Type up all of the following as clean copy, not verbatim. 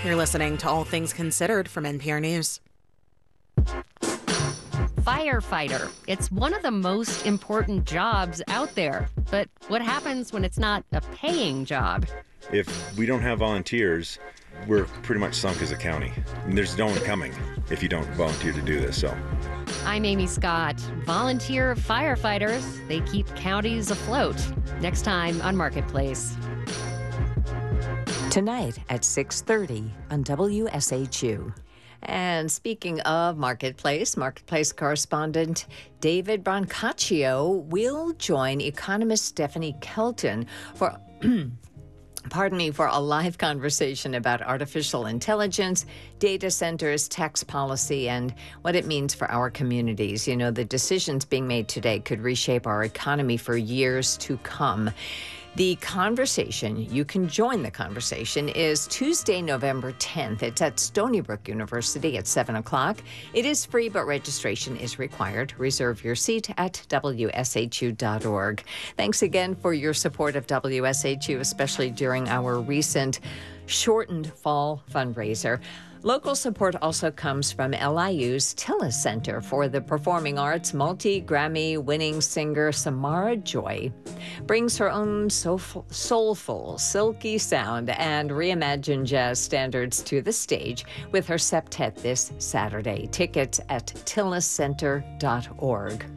You're listening to All Things Considered from NPR News. Firefighter. It's one of the most important jobs out there. But what happens when it's not a paying job? If we don't have volunteers, we're pretty much sunk as a county. And there's no one coming if you don't volunteer to do this. So, I'm Amy Scott. Volunteer firefighters, they keep counties afloat. Next time on Marketplace. Tonight at 6:30 on WSHU. And speaking of Marketplace correspondent David Brancaccio will join economist Stephanie Kelton for for a live conversation about artificial intelligence, data centers, tax policy, and what it means for our communities. You know, the decisions being made today could reshape our economy for years to come. The conversation, you can join the conversation, is Tuesday, November 10th. It's at Stony Brook University at 7 o'clock. It is free, but registration is required. Reserve your seat at WSHU.org. Thanks again for your support of WSHU, especially during our recent shortened fall fundraiser. Local support also comes from LIU's Tillis Center for the Performing Arts. Multi-Grammy-winning singer Samara Joy brings her own soulful, silky sound and reimagined jazz standards to the stage with her septet this Saturday. Tickets at tilliscenter.org.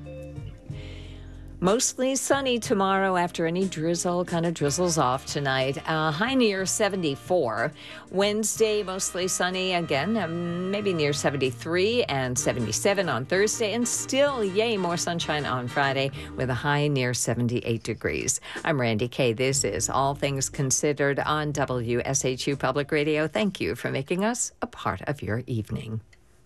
Mostly sunny tomorrow after any drizzle, kind of drizzles off tonight. High near 74. Wednesday, mostly sunny again, maybe near 73 and 77 on Thursday. And still, more sunshine on Friday with a high near 78 degrees. I'm Randy Kay. This is All Things Considered on WSHU Public Radio. Thank you for making us a part of your evening.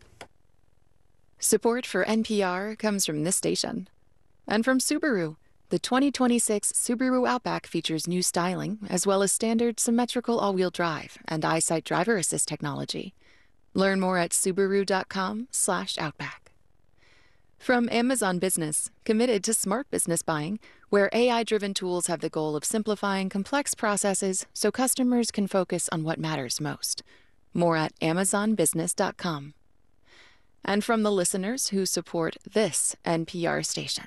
Support for NPR comes from this station. And from Subaru, the 2026 Subaru Outback features new styling, as well as standard symmetrical all-wheel drive and EyeSight driver assist technology. Learn more at Subaru.com/Outback. From Amazon Business, committed to smart business buying, where AI-driven tools have the goal of simplifying complex processes so customers can focus on what matters most. More at AmazonBusiness.com. And from the listeners who support this NPR station.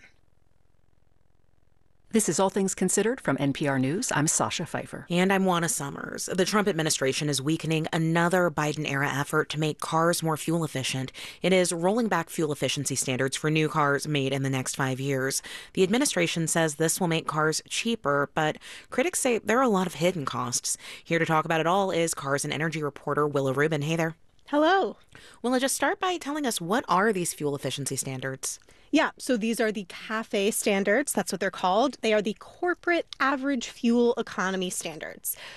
This is All Things Considered from NPR News. I'm Sasha Pfeiffer. And I'm Juana Summers. The Trump administration is weakening another Biden-era effort to make cars more fuel efficient. It is rolling back fuel efficiency standards for new cars made in the next 5 years. The administration says this will make cars cheaper, but critics say there are a lot of hidden costs. Here to talk about it all is Cars and Energy reporter Willa Rubin. Hey there. Hello. Willa, just start by telling us, what are these fuel efficiency standards? Yeah, so these are the CAFE standards. That's what they're called. They are the corporate average fuel economy standards.